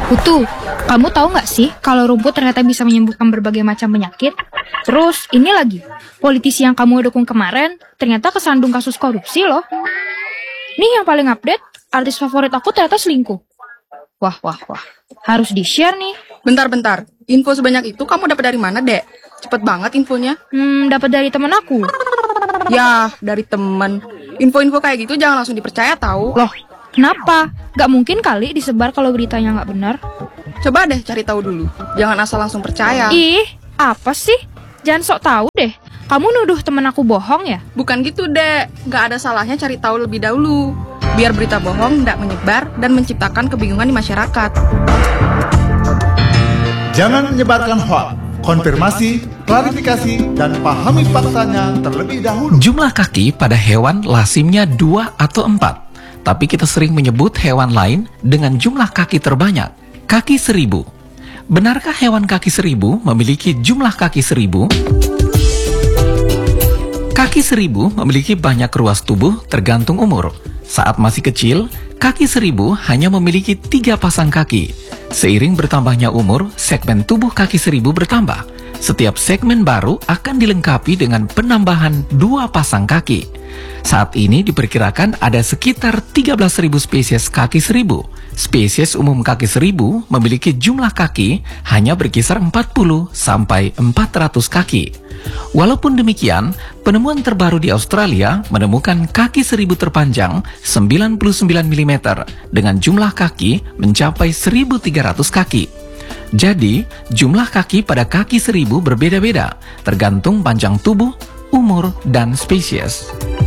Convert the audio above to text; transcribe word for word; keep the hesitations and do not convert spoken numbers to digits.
Putu, kamu tahu nggak sih kalau rumput ternyata bisa menyembuhkan berbagai macam penyakit? Terus ini lagi, politisi yang kamu dukung kemarin ternyata kesandung kasus korupsi loh. Nih yang paling update, artis favorit aku ternyata selingkuh. Wah, wah, wah. Harus di-share nih. Bentar-bentar, info sebanyak itu kamu dapat dari mana, Dek? Cepet banget infonya. Hmm, dapat dari teman aku. Yah, dari temen. Info-info kayak gitu jangan langsung dipercaya tahu. Loh, kenapa? Gak mungkin kali disebar kalau beritanya nggak benar. Coba deh cari tahu dulu. Jangan asal langsung percaya. Ih, apa sih? Jangan sok tahu deh. Kamu nuduh temen aku bohong ya? Bukan gitu, Dek. Gak ada salahnya cari tahu lebih dahulu. Biar berita bohong tidak menyebar dan menciptakan kebingungan di masyarakat. Jangan menyebarkan hoax. Konfirmasi, klarifikasi, dan pahami faktanya terlebih dahulu. Jumlah kaki pada hewan lazimnya dua atau empat. Tapi kita sering menyebut hewan lain dengan jumlah kaki terbanyak, kaki seribu. Benarkah hewan kaki seribu memiliki jumlah kaki seribu? Kaki seribu memiliki banyak ruas tubuh tergantung umur. Saat masih kecil, kaki seribu hanya memiliki tiga pasang kaki. Seiring bertambahnya umur, segmen tubuh kaki seribu bertambah. Setiap segmen baru akan dilengkapi dengan penambahan dua pasang kaki. Saat ini diperkirakan ada sekitar tiga belas ribu spesies kaki seribu. Spesies umum kaki seribu memiliki jumlah kaki hanya berkisar empat puluh sampai empat ratus kaki. Walaupun demikian, penemuan terbaru di Australia menemukan kaki seribu terpanjang sembilan puluh sembilan milimeter dengan jumlah kaki mencapai seribu tiga ratus kaki. Jadi, jumlah kaki pada kaki seribu berbeda-beda, tergantung panjang tubuh, umur, dan spesies.